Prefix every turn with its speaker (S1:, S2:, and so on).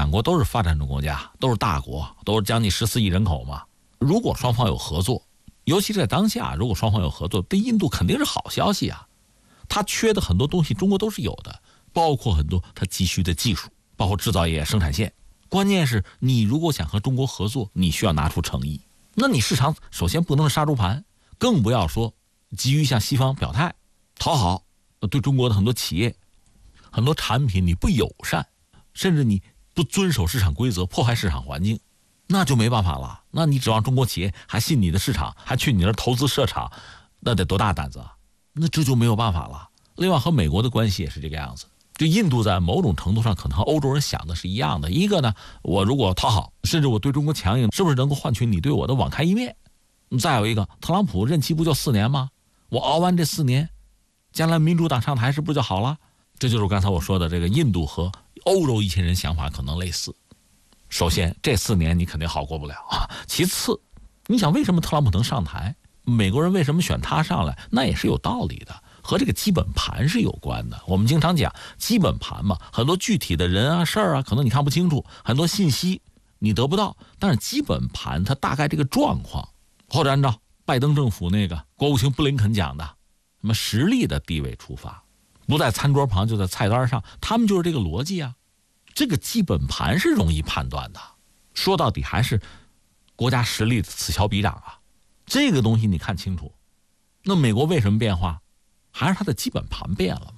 S1: 两国都是发展中国家，都是大国，都是将近14亿人口嘛。如果双方有合作，尤其在当下，如果双方有合作，对印度肯定是好消息啊。它缺的很多东西中国都是有的，包括很多它急需的技术，包括制造业、生产线。关键是你如果想和中国合作，你需要拿出诚意。那你市场首先不能是杀猪盘，更不要说急于向西方表态讨好，对中国的很多企业、很多产品你不友善，甚至你不遵守市场规则，破坏市场环境，那就没办法了。那你指望中国企业还信你的市场，还去你那儿投资设厂，那得多大胆子啊？那这就没有办法了。另外和美国的关系也是这个样子，就印度在某种程度上可能和欧洲人想的是一样的。一个呢，我如果讨好，甚至我对中国强硬，是不是能够换取你对我的网开一面？再有一个，特朗普任期不就4年吗？我熬完这4年，将来民主党上台是不是就好了？这就是刚才我说的，这个印度和欧洲一些人想法可能类似。首先这4年你肯定好过不了啊。其次，你想为什么特朗普能上台？美国人为什么选他上来？那也是有道理的，和这个基本盘是有关的。我们经常讲基本盘嘛，很多具体的人啊、事儿啊，可能你看不清楚，很多信息你得不到，但是基本盘它大概这个状况，或者按照拜登政府那个国务卿布林肯讲的，什么实力的地位出发，不在餐桌旁就在菜单上，他们就是这个逻辑啊。这个基本盘是容易判断的，说到底还是国家实力的此消彼长啊。这个东西你看清楚，那美国为什么变化？还是它的基本盘变了嘛。